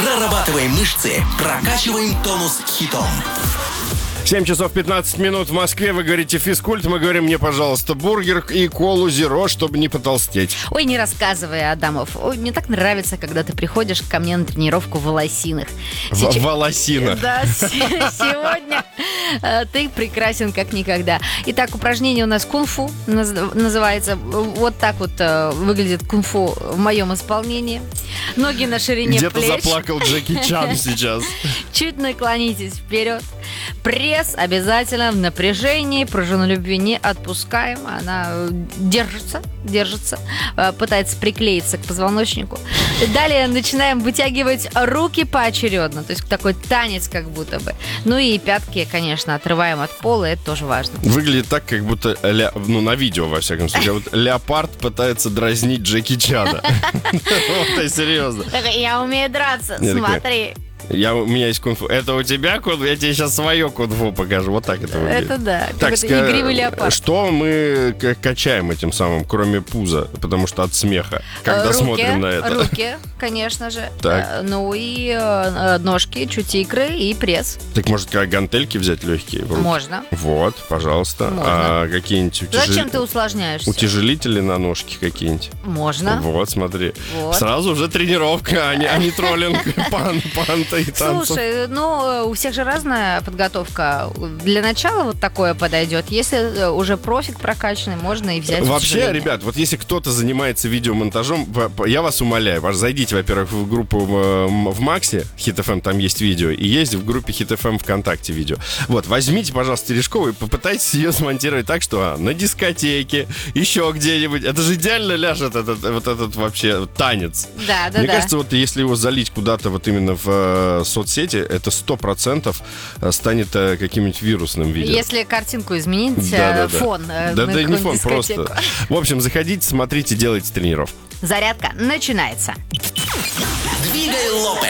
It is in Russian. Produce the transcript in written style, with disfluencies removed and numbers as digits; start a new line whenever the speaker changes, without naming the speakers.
Прорабатываем мышцы, прокачиваем тонус хитом.
7 часов 15 минут в Москве. Вы говорите физкульт. Мы говорим: мне, пожалуйста, бургер и колу зеро, чтобы не потолстеть.
Ой, не рассказывай, Адамов. Ой, мне так нравится, когда ты приходишь ко мне на тренировку в волосинах.
В волосинах.
Да, сегодня ты прекрасен как никогда. Итак, упражнение у нас кунг-фу называется. Вот так вот выглядит кунг-фу в моем исполнении. Ноги на ширине
Где-то
плеч.
заплакал Джеки Чан сейчас.
Чуть наклонитесь вперед. Пресс обязательно в напряжении. Пружину любви не отпускаем. Она держится, пытается приклеиться к позвоночнику. Далее начинаем вытягивать руки поочередно. То есть такой танец как будто бы. Ну и пятки, конечно, отрываем от пола. Это тоже важно.
Выглядит так, как будто, на видео, во всяком случае, вот леопард пытается дразнить Джеки Чана. Вот и серьезно.
Я умею драться, смотри.
У меня есть кунг-фу. Это у тебя кунг-фу? Я тебе сейчас свое кунг-фу покажу. Вот так это выглядит.
Это да.
Так,
это игривый леопард.
Что мы качаем этим самым, кроме пуза? Потому что от смеха, когда смотрим на это.
Руки, конечно же.
Так.
Ну и ножки, чуть икры и пресс.
Так может, как гантельки взять легкие в руки?
Можно.
Вот, пожалуйста.
Можно.
А какие-нибудь
Зачем ты усложняешься?
утяжелители на ножки какие-нибудь?
Можно.
Вот, смотри.
Вот.
Сразу уже тренировка, а не троллинг панта и танцев.
Слушай, у всех же разная подготовка. Для начала вот такое подойдет. Если уже профик прокачанный, можно и взять
Вообще,
утяжеление.
ребят, вот если кто-то занимается видеомонтажом, я вас умоляю, зайдите, во-первых, в группу в Максе, Hit FM, там есть видео, и есть в группе Hit FM ВКонтакте видео. Вот, возьмите, пожалуйста, Терешкову и попытайтесь ее смонтировать так, что на дискотеке, еще где-нибудь. Это же идеально ляжет этот вообще танец.
Да.
Мне кажется, вот если его залить куда-то вот именно в соцсети, это 100% станет каким-нибудь вирусным видео.
Если картинку изменить, фон.
Да не фон,
дискотеку.
просто. В общем, заходите, смотрите, делайте тренировку.
Зарядка начинается.
Двигай лопы.